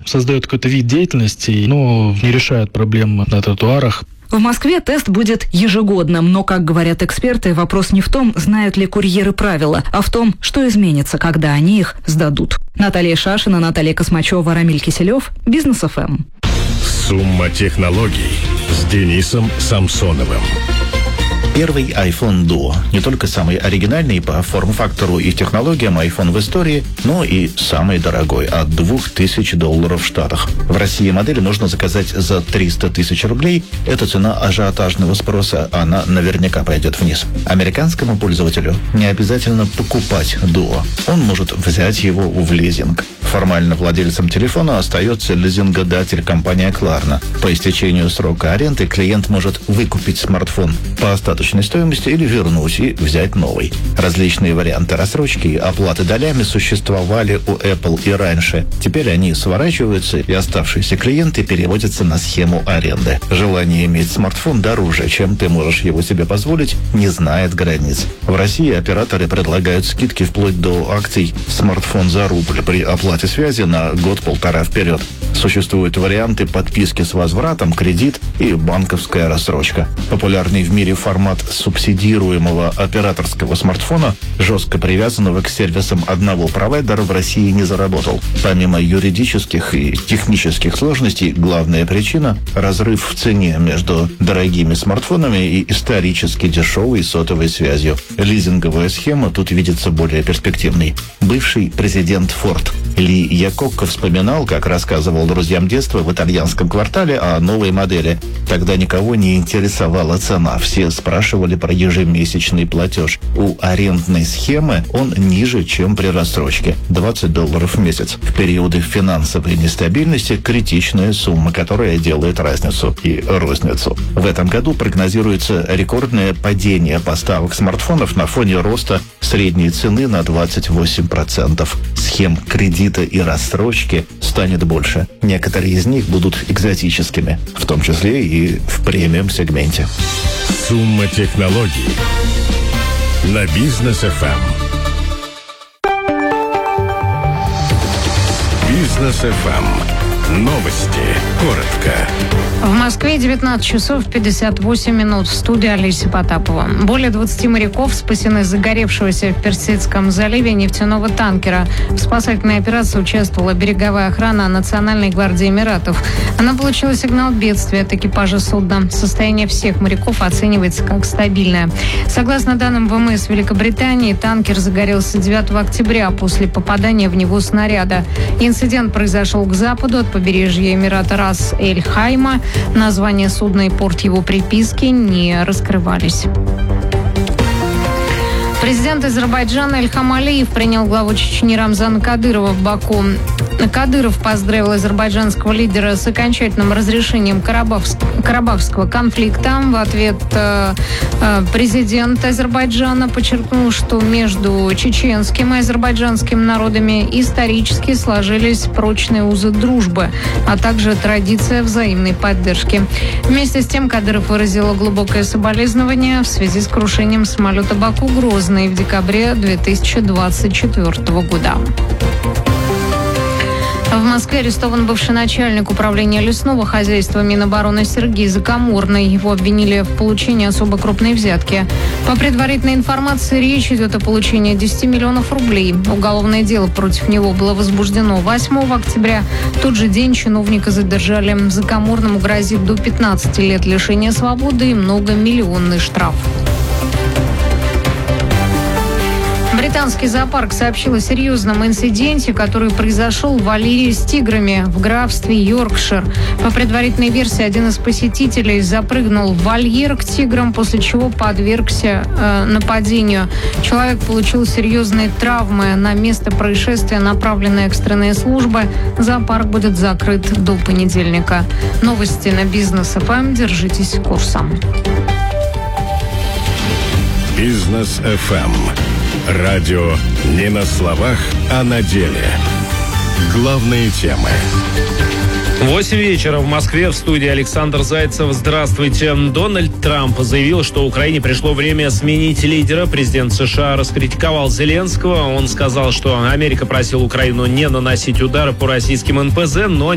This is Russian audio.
создает какой-то вид деятельности, но не решает проблем на тротуарах. В Москве тест будет ежегодным, но, как говорят эксперты, вопрос не в том, знают ли курьеры правила, а в том, что изменится, когда они их сдадут. Наталья Шашина, Наталья Космачева, Рамиль Киселев, Бизнес ФМ. Сумма технологий с Денисом Самсоновым. Первый iPhone Duo. Не только самый оригинальный по форм-фактору и технологиям iPhone в истории, но и самый дорогой, от $2000 в Штатах. В России модель нужно заказать за 300 тысяч рублей. Это цена ажиотажного спроса, она наверняка пойдет вниз. Американскому пользователю не обязательно покупать Duo. Он может взять его в лизинг. Формально владельцем телефона остается лизингодатель компания Klarna. По истечению срока аренды клиент может выкупить смартфон по остаточной стоимости или вернуть и взять новый. Различные варианты рассрочки и оплаты долями существовали у Apple и раньше. Теперь они сворачиваются, и оставшиеся клиенты переводятся на схему аренды. Желание иметь смартфон дороже, чем ты можешь его себе позволить, не знает границ. В России операторы предлагают скидки вплоть до акций «Смартфон за рубль» при оплате связи на год-полтора вперед. Существуют варианты подписки с возвратом, кредит и банковская рассрочка. Популярный в мире формат субсидируемого операторского смартфона, жестко привязанного к сервисам одного провайдера, в России не заработал. Помимо юридических и технических сложностей, главная причина – разрыв в цене между дорогими смартфонами и исторически дешевой сотовой связью. Лизинговая схема тут видится более перспективной. Бывший президент Ford Ли Якокко вспоминал, как рассказывал друзьям детства в итальянском квартале о новой модели. Тогда никого не интересовала цена, все спрашивали про ежемесячный платеж. У арендной схемы он ниже, чем при рассрочке – $20 в месяц. В периоды финансовой нестабильности критичная сумма, которая делает разницу и розницу. В этом году прогнозируется рекордное падение поставок смартфонов на фоне роста средней цены на 28%. Схем кредита и рассрочки станет больше. Некоторые из них будут экзотическими, в том числе и в премиум-сегменте. Сумма технологий на Бизнес ФМ. Бизнес ФМ. Новости. Коротко. В Москве 19 часов 58 минут. В студии Олеся Потапова. Более 20 моряков спасены из загоревшегося в Персидском заливе нефтяного танкера. В спасательной операции участвовала береговая охрана Национальной гвардии Эмиратов. Она получила сигнал бедствия от экипажа судна. Состояние всех моряков оценивается как стабильное. Согласно данным ВМС Великобритании, танкер загорелся 9 октября после попадания в него снаряда. Инцидент произошел к западу от побережья Эмирата Рас-эль-Хайма. Название судна и порт его приписки не раскрывались. Президент Азербайджана Ильхам Алиев принял главу Чечни Рамзана Кадырова в Баку. Кадыров поздравил азербайджанского лидера с окончательным разрешением карабахского конфликта. В ответ президент Азербайджана подчеркнул, что между чеченским и азербайджанским народами исторически сложились прочные узы дружбы, а также традиция взаимной поддержки. Вместе с тем Кадыров выразил глубокое соболезнование в связи с крушением самолета Баку-Грозный в декабре 2024 года. В Москве арестован бывший начальник управления лесного хозяйства Минобороны Сергей Закаморный. Его обвинили в получении особо крупной взятки. По предварительной информации, речь идет о получении 10 миллионов рублей. Уголовное дело против него было возбуждено 8 октября. В тот же день чиновника задержали. Закаморному грозит до 15 лет лишения свободы и многомиллионный штраф. Британский зоопарк сообщил о серьезном инциденте, который произошел в вольере с тиграми в графстве Йоркшир. По предварительной версии, один из посетителей запрыгнул в вольер к тиграм, после чего подвергся нападению. Человек получил серьезные травмы. На место происшествия направлена экстренная служба. Зоопарк будет закрыт до понедельника. Новости на Бизнес ФМ. Держитесь курсом. Бизнес ФМ. Радио не на словах, а на деле. Главные темы. 8 вечера в Москве, в студии Александр Зайцев. Здравствуйте. Дональд Трамп заявил, что Украине пришло время сменить лидера. Президент США раскритиковал Зеленского. Он сказал, что Америка просила Украину не наносить удары по российским НПЗ, но